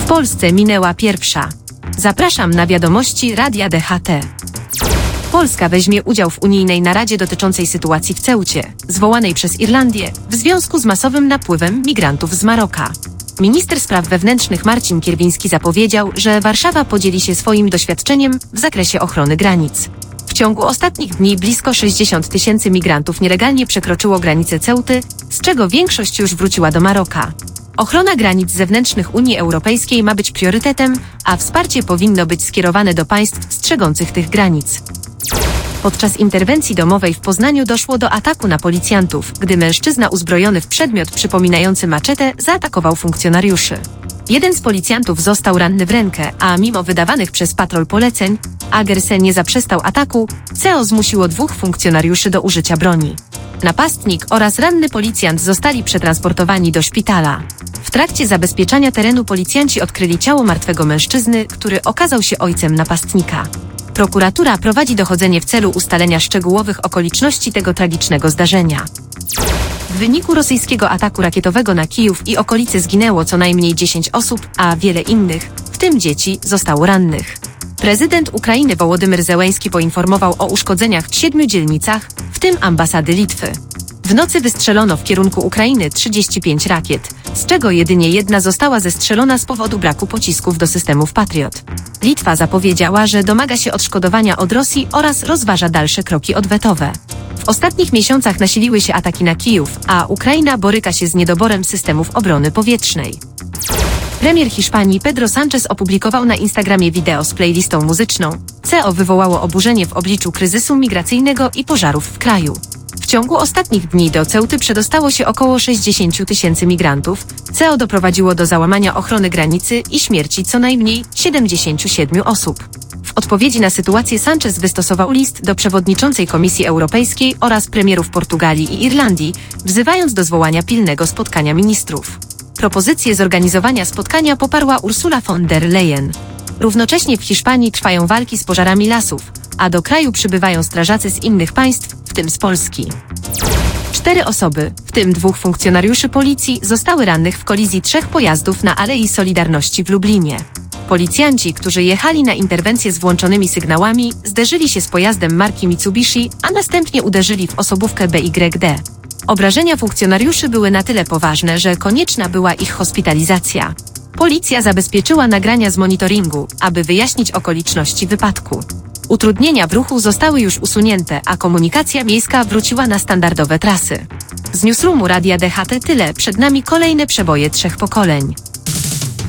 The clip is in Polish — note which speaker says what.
Speaker 1: Polsce minęła pierwsza. Zapraszam na wiadomości Radia DHT. Polska weźmie udział w unijnej naradzie dotyczącej sytuacji w Ceucie, zwołanej przez Irlandię w związku z masowym napływem migrantów z Maroka. Minister spraw wewnętrznych Marcin Kierwiński zapowiedział, że Warszawa podzieli się swoim doświadczeniem w zakresie ochrony granic. W ciągu ostatnich dni blisko 60 000 migrantów nielegalnie przekroczyło granicę Ceuty, z czego większość już wróciła do Maroka. Ochrona granic zewnętrznych Unii Europejskiej ma być priorytetem, a wsparcie powinno być skierowane do państw strzegących tych granic. Podczas interwencji domowej w Poznaniu doszło do ataku na policjantów, gdy mężczyzna uzbrojony w przedmiot przypominający maczetę zaatakował funkcjonariuszy. Jeden z policjantów został ranny w rękę, a mimo wydawanych przez patrol poleceń, agresor nie zaprzestał ataku, co zmusiło 2 funkcjonariuszy do użycia broni. Napastnik oraz ranny policjant zostali przetransportowani do szpitala. W trakcie zabezpieczania terenu policjanci odkryli ciało martwego mężczyzny, który okazał się ojcem napastnika. Prokuratura prowadzi dochodzenie w celu ustalenia szczegółowych okoliczności tego tragicznego zdarzenia. W wyniku rosyjskiego ataku rakietowego na Kijów i okolice zginęło co najmniej 10 osób, a wiele innych, w tym dzieci, zostało rannych. Prezydent Ukrainy Wołodymyr Zełenski poinformował o uszkodzeniach w 7 dzielnicach, w tym ambasady Litwy. W nocy wystrzelono w kierunku Ukrainy 35 rakiet, z czego jedynie 1 została zestrzelona z powodu braku pocisków do systemów Patriot. Litwa zapowiedziała, że domaga się odszkodowania od Rosji oraz rozważa dalsze kroki odwetowe. W ostatnich miesiącach nasiliły się ataki na Kijów, a Ukraina boryka się z niedoborem systemów obrony powietrznej. Premier Hiszpanii Pedro Sánchez opublikował na Instagramie wideo z playlistą muzyczną, co wywołało oburzenie w obliczu kryzysu migracyjnego i pożarów w kraju. W ciągu ostatnich dni do Ceuty przedostało się około 60 000 migrantów, co doprowadziło do załamania ochrony granicy i śmierci co najmniej 77 osób. W odpowiedzi na sytuację Sánchez wystosował list do przewodniczącej Komisji Europejskiej oraz premierów Portugalii i Irlandii, wzywając do zwołania pilnego spotkania ministrów. Propozycję zorganizowania spotkania poparła Ursula von der Leyen. Równocześnie w Hiszpanii trwają walki z pożarami lasów, a do kraju przybywają strażacy z innych państw, w tym z Polski. 4 osoby, w tym 2 funkcjonariuszy policji, zostały rannych w kolizji 3 pojazdów na Alei Solidarności w Lublinie. Policjanci, którzy jechali na interwencję z włączonymi sygnałami, zderzyli się z pojazdem marki Mitsubishi, a następnie uderzyli w osobówkę BYD. Obrażenia funkcjonariuszy były na tyle poważne, że konieczna była ich hospitalizacja. Policja zabezpieczyła nagrania z monitoringu, aby wyjaśnić okoliczności wypadku. Utrudnienia w ruchu zostały już usunięte, a komunikacja miejska wróciła na standardowe trasy. Z newsroomu Radia DHT tyle, przed nami kolejne przeboje 3 pokoleń.